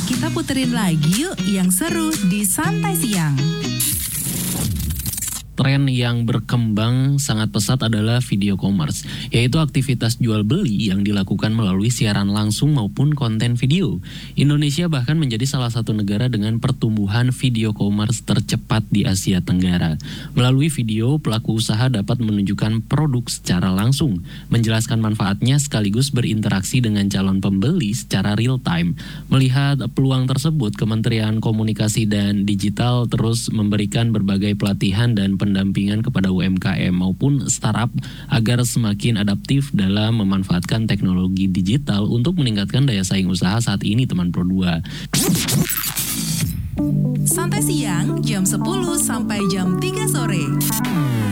Kita puterin lagi yuk yang seru di Santai Siang. Tren yang berkembang sangat pesat adalah video commerce, yaitu aktivitas jual beli yang dilakukan melalui siaran langsung maupun konten video. Indonesia bahkan menjadi salah satu negara dengan pertumbuhan video commerce tercepat di Asia Tenggara. Melalui video, pelaku usaha dapat menunjukkan produk secara langsung, menjelaskan manfaatnya sekaligus berinteraksi dengan calon pembeli secara real time. Melihat peluang tersebut, Kementerian Komunikasi dan Digital terus memberikan berbagai pelatihan dan pendampingan kepada UMKM maupun startup agar semakin adaptif dalam memanfaatkan teknologi digital untuk meningkatkan daya saing usaha saat ini, teman Pro 2. Santai Siang jam 10 sampai jam 3 sore.